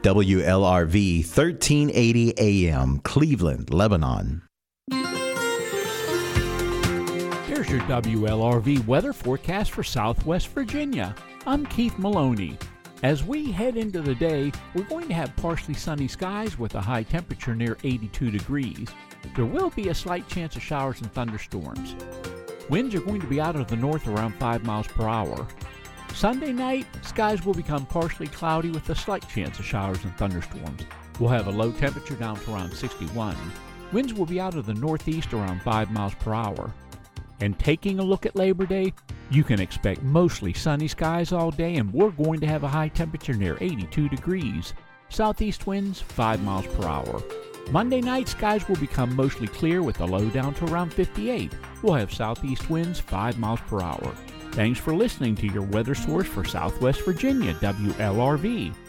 WLRV 1380 AM, Cleveland, Lebanon. Here's your WLRV weather forecast for Southwest Virginia. I'm Keith Maloney. As we head into the day, we're going to have partially sunny skies with a high temperature near 82 degrees. There will be a slight chance of showers and thunderstorms. Winds are going to be out of the north around 5 miles per hour. Sunday night, skies will become partially cloudy with a slight chance of showers and thunderstorms. We'll have a low temperature down to around 61. Winds will be out of the northeast around 5 miles per hour. And taking a look at Labor Day, you can expect mostly sunny skies all day, and we're going to have a high temperature near 82 degrees. Southeast winds 5 miles per hour. Monday night, skies will become mostly clear with a low down to around 58. We'll have southeast winds 5 miles per hour. Thanks for listening to your weather source for Southwest Virginia, WLRV.